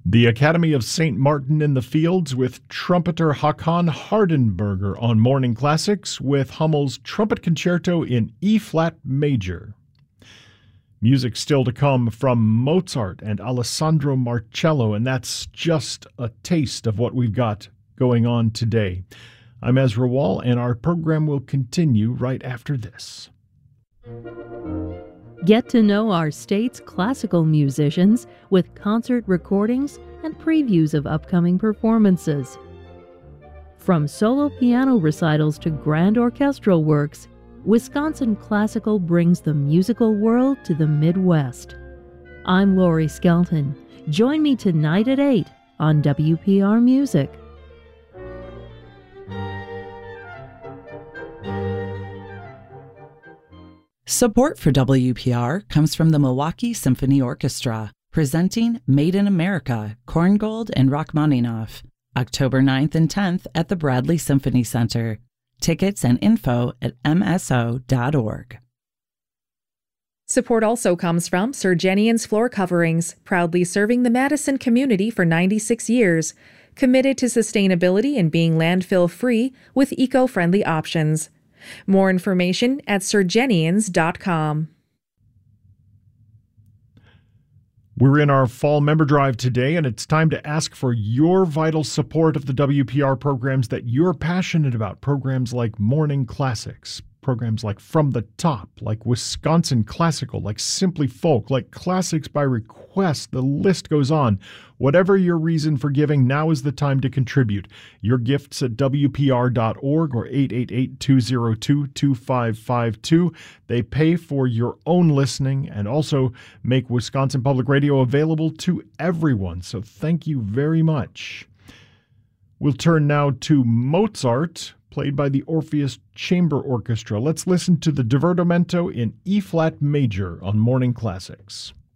The Academy of St. Martin in the Fields with trumpeter Hakan Hardenberger on Morning Classics with Hummel's Trumpet Concerto in E-flat major. Music still to come from Mozart and Alessandro Marcello, and that's just a taste of what we've got going on today. I'm Ezra Wall, and our program will continue right after this. Get to know our state's classical musicians with concert recordings and previews of upcoming performances. From solo piano recitals to grand orchestral works, Wisconsin Classical brings the musical world to the Midwest. I'm Lori Skelton. Join me tonight at 8 on WPR Music. Support for WPR comes from the Milwaukee Symphony Orchestra, presenting Made in America, Korngold and Rachmaninoff, October 9th and 10th at the Bradley Symphony Center. Tickets and info at mso.org. Support also comes from Surgenian's Floor Coverings, proudly serving the Madison community for 96 years, committed to sustainability and being landfill-free with eco-friendly options. More information at surgenians.com. We're in our fall member drive today, and it's time to ask for your vital support of the WPR programs that you're passionate about. Programs like Morning Classics, programs like From the Top, like Wisconsin Classical, like Simply Folk, like Classics by Request. The list goes on. Whatever your reason for giving, now is the time to contribute. Your gifts at WPR.org or 888-202-2552. They pay for your own listening and also make Wisconsin Public Radio available to everyone. So thank you very much. We'll turn now to Mozart, played by the Orpheus Chamber Orchestra. Let's listen to the Divertimento in E-flat major on Morning Classics.